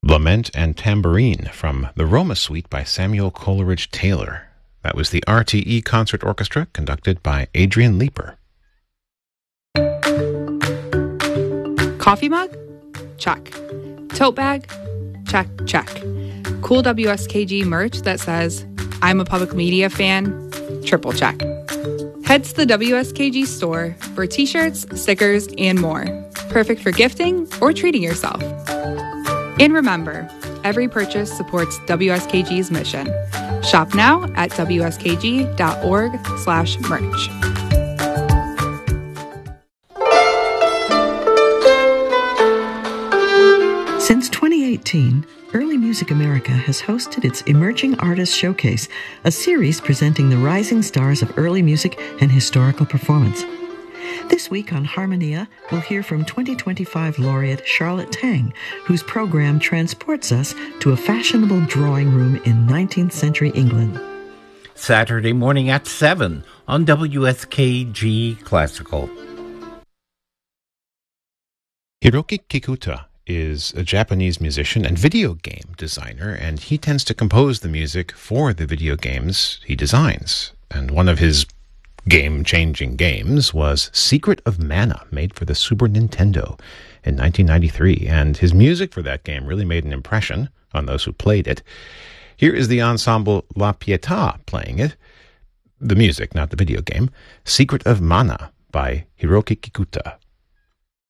Lament and Tambourine from the Roma Suite by Samuel Coleridge Taylor. That was the RTE Concert Orchestra, conducted by Adrian Leeper. Coffee mug? Check. Tote bag? Check, check. Cool WSKG merch that says, I'm a public media fan? Triple check. Head to the WSKG store for t-shirts, stickers, and more. Perfect for gifting or treating yourself. And remember, every purchase supports WSKG's mission. Shop now at wskg.org/merch. Since 2018, Early Music America has hosted its Emerging Artists Showcase, a series presenting the rising stars of early music and historical performance. This week on Harmonia, we'll hear from 2025 laureate Charlotte Tang, whose program transports us to a fashionable drawing room in 19th century England. Saturday morning at 7 on WSKG Classical. Hiroki Kikuta is a Japanese musician and video game designer, and he tends to compose the music for the video games he designs. And one of his game-changing games was Secret of Mana, made for the Super Nintendo in 1993, and his music for that game really made an impression on those who played it. Here is the ensemble La Pietà playing it, the music, not the video game, Secret of Mana by Hiroki Kikuta.